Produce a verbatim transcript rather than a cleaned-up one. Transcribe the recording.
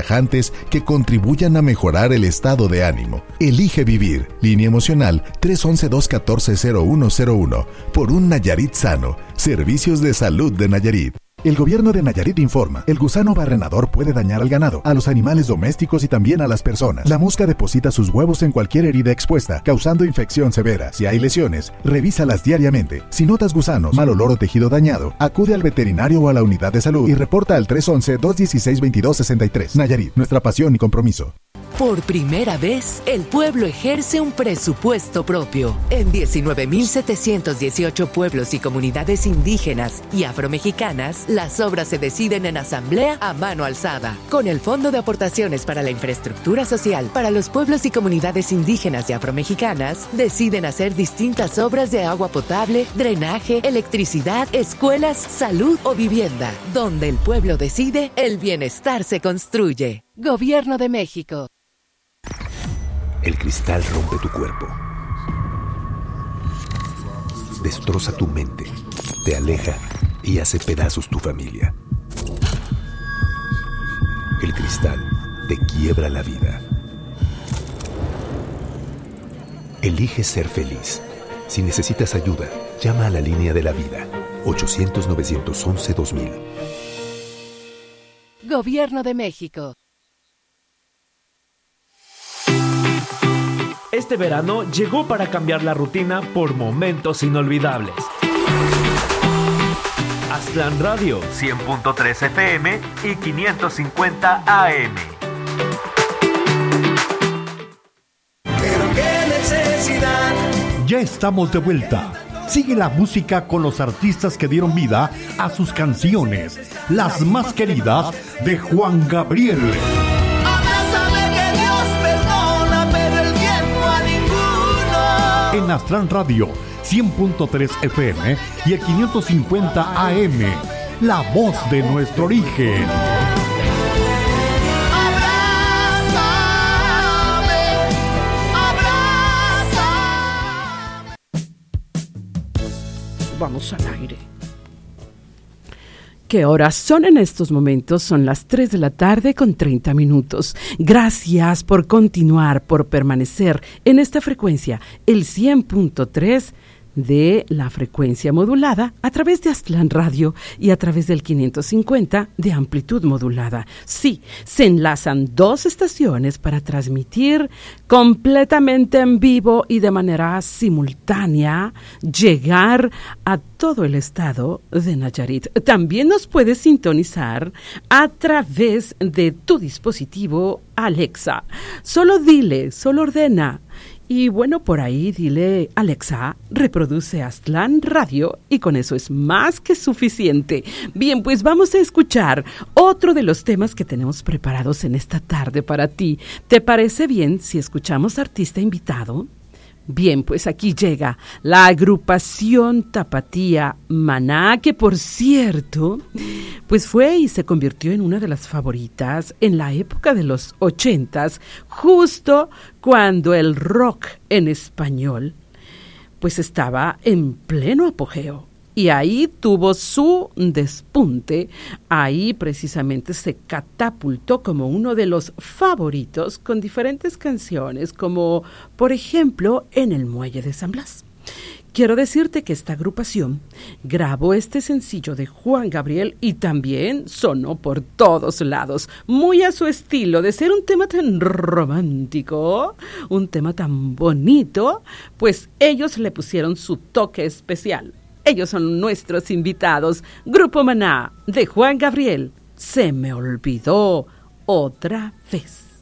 relajantes que contribuyan a mejorar el estado de ánimo. Elige vivir. Línea emocional tres once, dos catorce, cero uno cero uno. Por un Nayarit sano. Servicios de Salud de Nayarit. El gobierno de Nayarit informa, el gusano barrenador puede dañar al ganado, a los animales domésticos y también a las personas. La mosca deposita sus huevos en cualquier herida expuesta, causando infección severa. Si hay lesiones, revísalas diariamente. Si notas gusanos, mal olor o tejido dañado, acude al veterinario o a la unidad de salud y reporta al tres once, dos dieciséis, veintidós sesenta y tres. Nayarit, nuestra pasión y compromiso. Por primera vez, el pueblo ejerce un presupuesto propio. En diecinueve mil setecientos dieciocho pueblos y comunidades indígenas y afromexicanas, las obras se deciden en asamblea a mano alzada. Con el Fondo de Aportaciones para la Infraestructura Social para los pueblos y comunidades indígenas y afromexicanas, deciden hacer distintas obras de agua potable, drenaje, electricidad, escuelas, salud o vivienda. Donde el pueblo decide, el bienestar se construye. Gobierno de México. El cristal rompe tu cuerpo, destroza tu mente, te aleja y hace pedazos tu familia. El cristal te quiebra la vida. Elige ser feliz. Si necesitas ayuda, llama a la línea de la vida, ochocientos, novecientos once, dos mil. Gobierno de México. Este verano llegó para cambiar la rutina por momentos inolvidables. Aztlán Radio, cien punto tres F M y quinientos cincuenta A M. Pero qué necesidad. Ya estamos de vuelta. Sigue la música con los artistas que dieron vida a sus canciones, las más queridas de Juan Gabriel. En Aztlán Radio, cien punto tres F M y el quinientos cincuenta A M, la voz de nuestro origen. Abrázame, abrázame. Vamos al aire. ¿Qué horas son en estos momentos? Son las tres de la tarde con treinta minutos. Gracias por continuar, por permanecer en esta frecuencia, el cien punto tres de la frecuencia modulada a través de Aztlán Radio y a través del quinientos cincuenta de amplitud modulada. Sí, se enlazan dos estaciones para transmitir completamente en vivo y de manera simultánea, llegar a todo el estado de Nayarit. También nos puedes sintonizar a través de tu dispositivo Alexa. Solo dile, solo ordena. Y bueno, por ahí dile, Alexa, reproduce Aztlán Radio y con eso es más que suficiente. Bien, pues vamos a escuchar otro de los temas que tenemos preparados en esta tarde para ti. ¿Te parece bien si escuchamos artista invitado? Bien, pues aquí llega la agrupación tapatía Maná, que por cierto, pues fue y se convirtió en una de las favoritas en la época de los ochentas, justo cuando el rock en español pues estaba en pleno apogeo. Y ahí tuvo su despunte, ahí precisamente se catapultó como uno de los favoritos con diferentes canciones, como por ejemplo En el Muelle de San Blas. Quiero decirte que esta agrupación grabó este sencillo de Juan Gabriel y también sonó por todos lados, muy a su estilo de ser un tema tan romántico, un tema tan bonito, pues ellos le pusieron su toque especial. Ellos son nuestros invitados, Grupo Maná, de Juan Gabriel. Se me olvidó otra vez.